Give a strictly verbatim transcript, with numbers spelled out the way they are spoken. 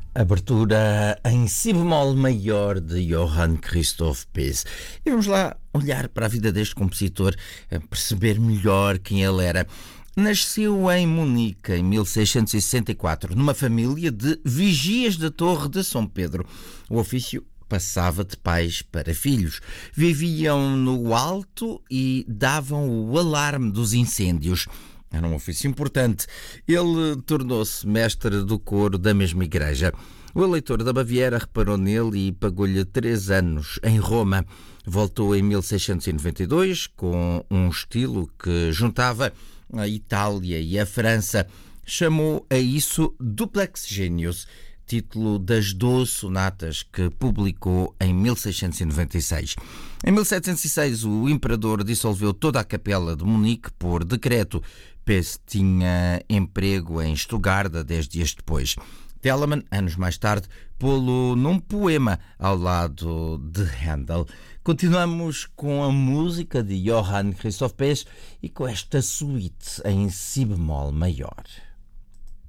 Abertura em si bemol maior de Johann Christoph Pes. E vamos lá olhar para a vida deste compositor, perceber melhor quem ele era. Nasceu em Munique em mil seiscentos e sessenta e quatro, numa família de vigias da Torre de São Pedro. O ofício passava de pais para filhos. Viviam no alto e davam o alarme dos incêndios. Era um ofício importante. Ele tornou-se mestre do coro da mesma igreja. O eleitor da Baviera reparou nele e pagou-lhe três anos em Roma. Voltou em mil seiscentos e noventa e dois com um estilo que juntava a Itália e a França. Chamou a isso Duplex Genius, título das doze sonatas que publicou em mil seiscentos e noventa e seis. Em mil setecentos e seis, o imperador dissolveu toda a capela de Munique por decreto. Pes tinha emprego em Estugarda dez dias depois. Telemann, anos mais tarde, pô-lo num poema ao lado de Handel. Continuamos com a música de Johann Christoph Pes e com esta suíte em si bemol maior.